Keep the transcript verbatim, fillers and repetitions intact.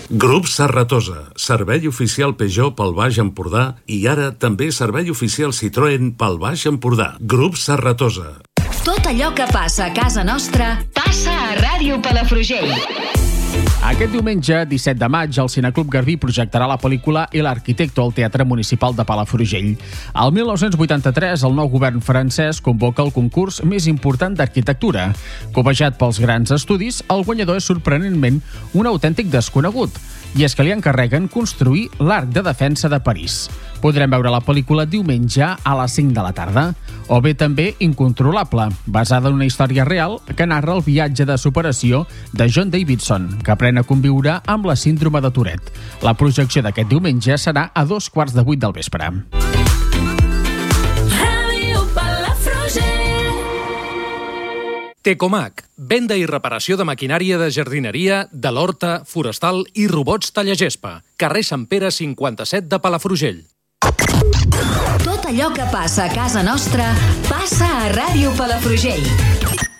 Grup Serratosa, servei oficial Peugeot pel Baix Empordà i ara també servei oficial Citroën pel Baix Empordà. Grup Serratosa. Tot allò que passa a casa nostra passa a Ràdio Palafrugell. Aquest diumenge, disset de maig, el Cineclub Garbí projectarà la pel·lícula El Arquitecto al Teatre Municipal de Palafrugell. El mil nou-cents vuitanta-tres, el nou govern francès convoca el concurs més important d'arquitectura. Cobejat pels grans estudis, el guanyador és sorprenentment un autèntic desconegut, i és que li encarreguen construir l'Arc de Defensa de París. Podrem veure la pel·lícula diumenge a les cinc de la tarda. O bé també Incontrolable, basada en una història real que narra el viatge de superació de John Davidson, que aprèn a conviure amb la síndrome de Tourette. La projecció d'aquest diumenge serà a dos quarts de vuit del vespre. Tecomac, venda i reparació de maquinària de jardineria, de l'horta, forestal i robots tallagespa. Carrer Sant Pere cinquanta-set de Palafrugell. Tot allò que passa a casa nostra passa a Ràdio Palafrugell.